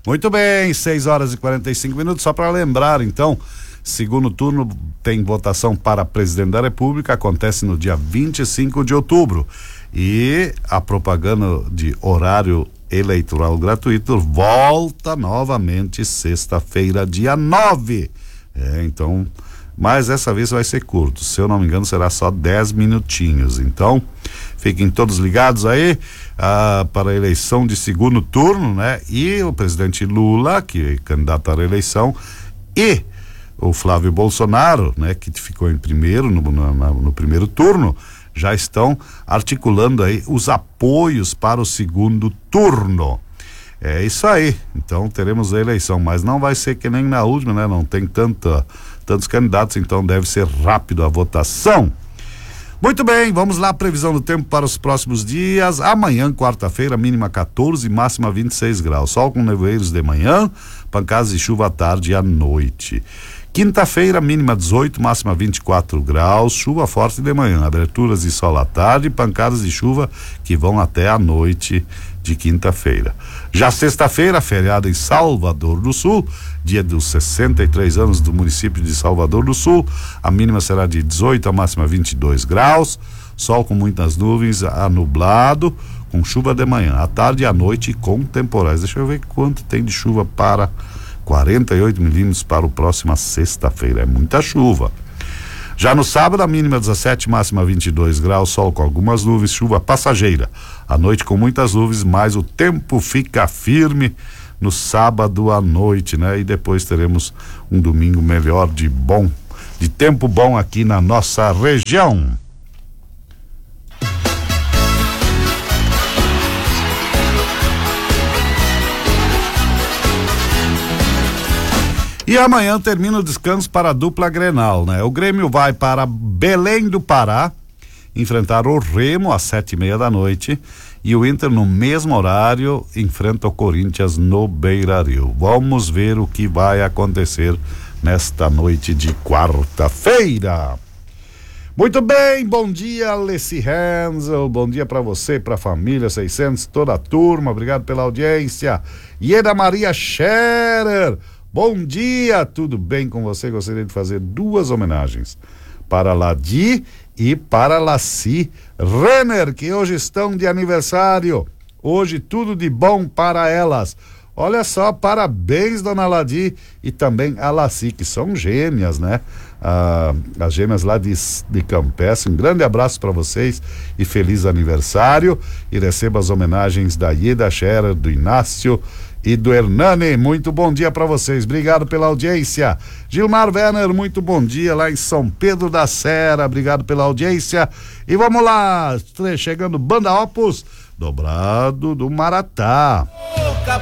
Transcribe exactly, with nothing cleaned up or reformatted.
Muito bem, seis horas e quarenta e cinco minutos, só para lembrar então, segundo turno tem votação para presidente da República, acontece no dia vinte e cinco de outubro e a propaganda de horário eleitoral gratuito volta novamente sexta-feira, dia nove. É, então, mas dessa vez vai ser curto, se eu não me engano será só dez minutinhos, então fiquem todos ligados aí ah, para a eleição de segundo turno, né? E o presidente Lula, que é candidato à reeleição, e o Flávio Bolsonaro, né? Que ficou em primeiro no, no, no primeiro turno, já estão articulando aí os apoios para o segundo turno. É isso aí, então teremos a eleição, mas não vai ser que nem na última, né? Não tem tanta, tantos candidatos, então deve ser rápido a votação. Muito bem, vamos lá, previsão do tempo para os próximos dias. Amanhã, quarta-feira, mínima quatorze, máxima vinte e seis graus. Sol com nevoeiros de manhã, pancadas de chuva à tarde e à noite. Quinta-feira, mínima dezoito, máxima vinte e quatro graus, chuva forte de manhã, aberturas de sol à tarde, pancadas de chuva que vão até a noite de quinta-feira. Já sexta-feira, feriado em Salvador do Sul, dia dos sessenta e três anos do município de Salvador do Sul, a mínima será de dezoito, a máxima vinte e dois graus, sol com muitas nuvens, a nublado, com chuva de manhã, à tarde e à noite com temporais. Deixa eu ver quanto tem de chuva para quarenta e oito milímetros para o próxima sexta-feira, é muita chuva. Já no sábado, a mínima dezessete, máxima vinte e dois graus, sol com algumas nuvens, chuva passageira. À noite com muitas nuvens, mas o tempo fica firme no sábado à noite, né? E depois teremos um domingo melhor de bom, de tempo bom aqui na nossa região. E amanhã termina o descanso para a dupla Grenal, né? O Grêmio vai para Belém do Pará enfrentar o Remo às sete e meia da noite e o Inter no mesmo horário enfrenta o Corinthians no Beira-Rio. Vamos ver o que vai acontecer nesta noite de quarta-feira. Muito bem, bom dia, Alessi Hansel, bom dia para você, para a família seiscentos, toda a turma, obrigado pela audiência. Ieda Maria Scherer, bom dia, tudo bem com você? Gostaria de fazer duas homenagens para Ladi e para Laci Renner, que hoje estão de aniversário. Hoje tudo de bom para elas. Olha só, parabéns, dona Ladi, e também a Laci, que são gêmeas, né? Ah, as gêmeas lá de, de Campestre. Um grande abraço para vocês e feliz aniversário. E receba as homenagens da Ieda Scherer, do Inácio e do Hernani. Muito bom dia para vocês, obrigado pela audiência. Gilmar Werner, muito bom dia lá em São Pedro da Serra, obrigado pela audiência. E vamos lá, chegando Banda Opus, dobrado do Maratá.